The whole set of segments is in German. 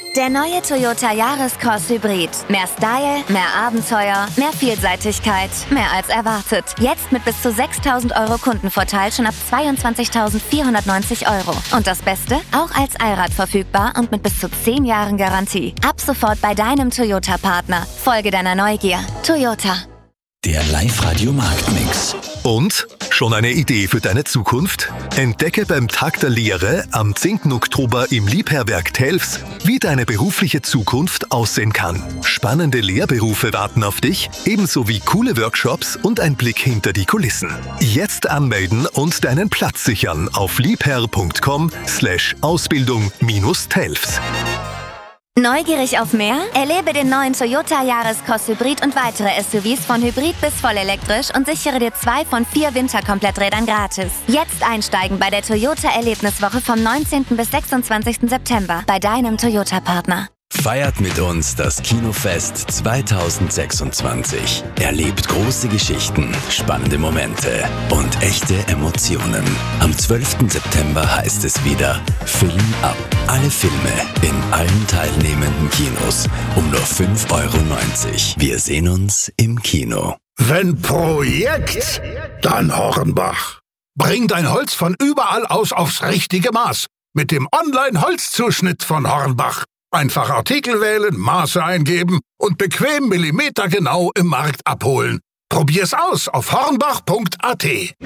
Der neue Toyota Yaris-Cross Hybrid. Mehr Style, mehr Abenteuer, mehr Vielseitigkeit, mehr als erwartet. Jetzt mit bis zu 6.000 € Kundenvorteil schon ab 22.490 €. Und das Beste? Auch als Allrad verfügbar und mit bis zu 10 Jahren Garantie. Ab sofort bei deinem Toyota-Partner. Folge deiner Neugier. Toyota. Der Live-Radio-Marktmix. Und? Schon eine Idee für deine Zukunft? Entdecke beim Tag der Lehre am 10. Oktober im Liebherberg Telfs, wie deine berufliche Zukunft aussehen kann. Spannende Lehrberufe warten auf dich, ebenso wie coole Workshops und ein Blick hinter die Kulissen. Jetzt anmelden und deinen Platz sichern auf liebherr.com/Ausbildung-Telfs. Neugierig auf mehr? Erlebe den neuen Toyota Yaris-Cross Hybrid und weitere SUVs von Hybrid bis vollelektrisch und sichere dir 2 von 4 Winterkompletträdern gratis. Jetzt einsteigen bei der Toyota-Erlebniswoche vom 19. bis 26. September bei deinem Toyota-Partner. Feiert mit uns das Kinofest 2026. Erlebt große Geschichten, spannende Momente und echte Emotionen. Am 12. September heißt es wieder Film ab. Alle Filme in allen teilnehmenden Kinos um nur 5,90 €. Wir sehen uns im Kino. Wenn Projekt, dann Hornbach. Bring dein Holz von überall aus aufs richtige Maß mit dem Online-Holzzuschnitt von Hornbach. Einfach Artikel wählen, Maße eingeben und bequem millimetergenau im Markt abholen. Probier's aus auf hornbach.at.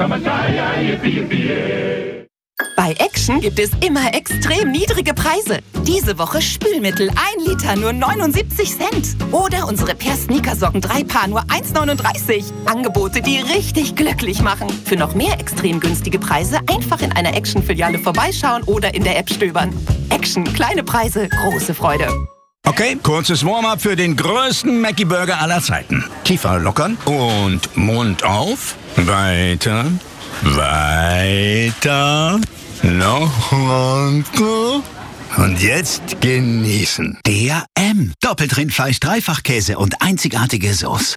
Bei Action gibt es immer extrem niedrige Preise. Diese Woche Spülmittel 1 Liter nur 79 Cent. Oder unsere Per-Sneakersocken 3 Paar nur 1,39. Angebote, die richtig glücklich machen. Für noch mehr extrem günstige Preise einfach in einer Action-Filiale vorbeischauen oder in der App stöbern. Action, kleine Preise, große Freude. Okay, kurzes Warm-up für den größten Mackie-Burger aller Zeiten. Kiefer lockern und Mund auf. Weiter. Weiter. Noch runter. Und jetzt genießen. Der Doppelt Rindfleisch, Dreifachkäse und einzigartige Sauce.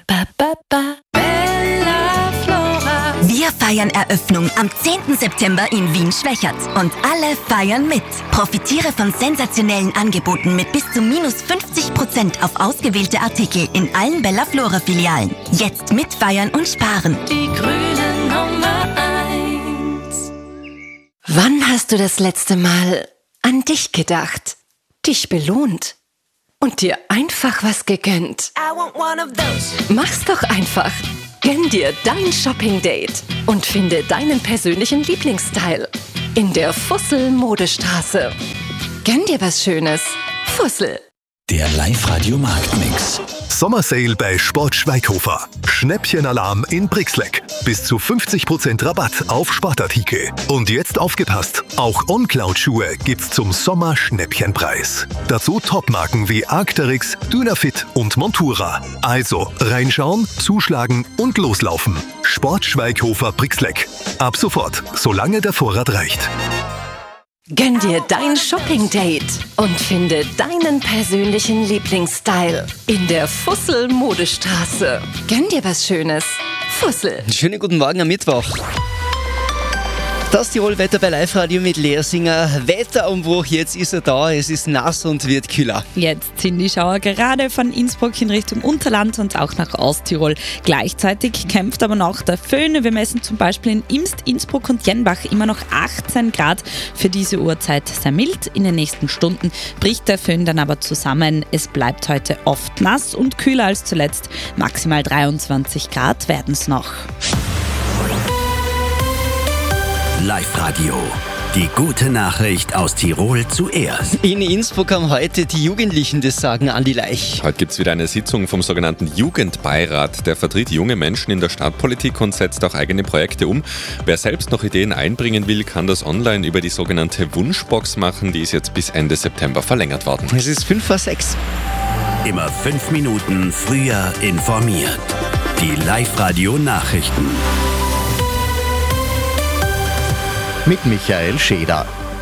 Wir feiern Eröffnung am 10. September in Wien-Schwächert. Und alle feiern mit. Profitiere von sensationellen Angeboten mit bis zu -50% auf ausgewählte Artikel in allen Bella Flora Filialen. Jetzt mitfeiern und sparen. Die grüne Nummer 1. Wann hast du das letzte Mal an dich gedacht, dich belohnt und dir einfach was gegönnt? Mach's doch einfach. Gönn dir dein Shopping-Date und finde deinen persönlichen Lieblingsstyle in der Fussel-Modestraße. Gönn dir was Schönes. Fussel. Der Live-Radio-Marktmix. Sommersale bei Sport Schweighofer. Schnäppchenalarm in Brixleck. Bis zu 50% Rabatt auf Sportartikel. Und jetzt aufgepasst, auch OnCloud-Schuhe gibt's zum Sommer-Schnäppchenpreis. Dazu Topmarken wie Arc'teryx, Dynafit und Montura. Also reinschauen, zuschlagen und loslaufen. Sport Schweighofer Brixleck. Ab sofort, solange der Vorrat reicht. Gönn dir dein Shopping-Date und finde deinen persönlichen Lieblingsstyle in der Fussel-Modestraße. Gönn dir was Schönes. Fussel. Schönen guten Morgen am Mittwoch. Das Tirol-Wetter bei Live-Radio mit Lehrsinger. Wetterumbruch, jetzt ist er da. Es ist nass und wird kühler. Jetzt sind die Schauer gerade von Innsbruck in Richtung Unterland und auch nach Osttirol. Gleichzeitig kämpft aber noch der Föhn. Wir messen zum Beispiel in Imst, Innsbruck und Jenbach immer noch 18 Grad. Für diese Uhrzeit sehr mild. In den nächsten Stunden bricht der Föhn dann aber zusammen. Es bleibt heute oft nass und kühler als zuletzt. Maximal 23 Grad werden es noch. Live-Radio. Die gute Nachricht aus Tirol zuerst. In Innsbruck haben heute die Jugendlichen das Sagen an die Laich. Heute gibt es wieder eine Sitzung vom sogenannten Jugendbeirat. Der vertritt junge Menschen in der Stadtpolitik und setzt auch eigene Projekte um. Wer selbst noch Ideen einbringen will, kann das online über die sogenannte Wunschbox machen. Die ist jetzt bis Ende September verlängert worden. Es ist 5:06. Immer 5 Minuten früher informiert. Die Live-Radio-Nachrichten. Mit Michael Scheder.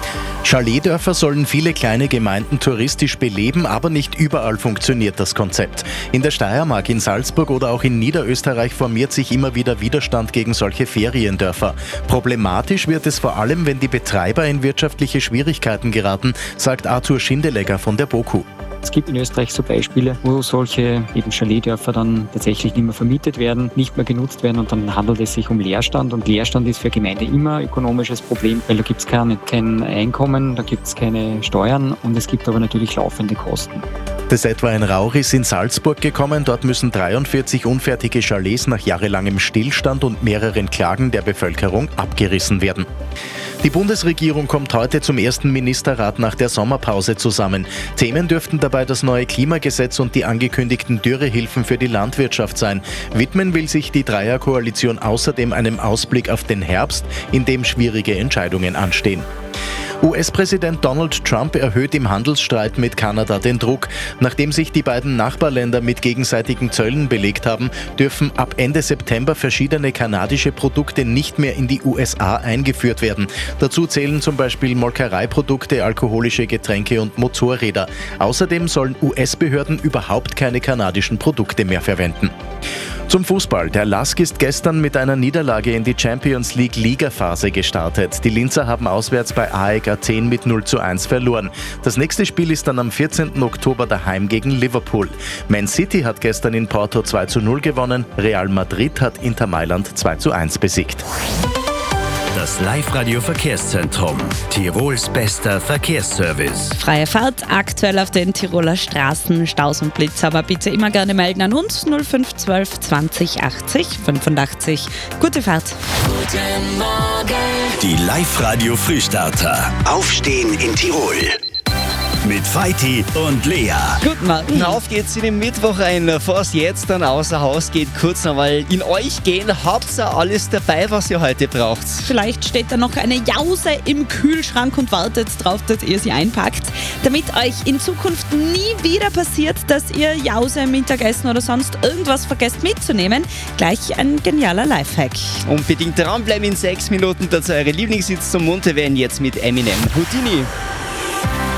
Chaletdörfer sollen viele kleine Gemeinden touristisch beleben, aber nicht überall funktioniert das Konzept. In der Steiermark, in Salzburg oder auch in Niederösterreich formiert sich immer wieder Widerstand gegen solche Feriendörfer. Problematisch wird es vor allem, wenn die Betreiber in wirtschaftliche Schwierigkeiten geraten, sagt Arthur Schindelegger von der BOKU. Es gibt in Österreich so Beispiele, wo solche eben Chaletdörfer dann tatsächlich nicht mehr vermietet werden, nicht mehr genutzt werden und dann handelt es sich um Leerstand. Und Leerstand ist für Gemeinde immer ein ökonomisches Problem, weil da gibt es kein Einkommen, da gibt es keine Steuern und es gibt aber natürlich laufende Kosten. Das ist etwa ein Rauris in Salzburg gekommen. Dort müssen 43 unfertige Chalets nach jahrelangem Stillstand und mehreren Klagen der Bevölkerung abgerissen werden. Die Bundesregierung kommt heute zum ersten Ministerrat nach der Sommerpause zusammen. Themen dürften dabei das neue Klimagesetz und die angekündigten Dürrehilfen für die Landwirtschaft sein. Widmen will sich die Dreierkoalition außerdem einem Ausblick auf den Herbst, in dem schwierige Entscheidungen anstehen. US-Präsident Donald Trump erhöht im Handelsstreit mit Kanada den Druck. Nachdem sich die beiden Nachbarländer mit gegenseitigen Zöllen belegt haben, dürfen ab Ende September verschiedene kanadische Produkte nicht mehr in die USA eingeführt werden. Dazu zählen zum Beispiel Molkereiprodukte, alkoholische Getränke und Motorräder. Außerdem sollen US-Behörden überhaupt keine kanadischen Produkte mehr verwenden. Zum Fußball. Der LASK ist gestern mit einer Niederlage in die Champions League Ligaphase gestartet. Die Linzer haben auswärts bei AEK Athen mit 0:1 verloren. Das nächste Spiel ist dann am 14. Oktober daheim gegen Liverpool. Man City hat gestern in Porto 2:0 gewonnen. Real Madrid hat Inter Mailand 2:1 besiegt. Das Live-Radio-Verkehrszentrum. Tirols bester Verkehrsservice. Freie Fahrt aktuell auf den Tiroler Straßen, Staus und Blitz, aber bitte immer gerne melden an uns 0512 20 80 85. Gute Fahrt. Guten Morgen. Die Live-Radio-Frühstarter. Aufstehen in Tirol. Mit Feiti und Lea. Guten Morgen. Auf geht's in den Mittwoch rein. Bevor es jetzt dann außer Haus geht, kurz noch mal in euch gehen. Habt ihr alles dabei, was ihr heute braucht? Vielleicht steht da noch eine Jause im Kühlschrank und wartet drauf, dass ihr sie einpackt. Damit euch in Zukunft nie wieder passiert, dass ihr Jause im Mittagessen oder sonst irgendwas vergesst mitzunehmen, gleich ein genialer Lifehack. Unbedingt dranbleiben, in 6 Minuten dazu eure Lieblingshits zum Munter werden jetzt mit Eminem. Houdini.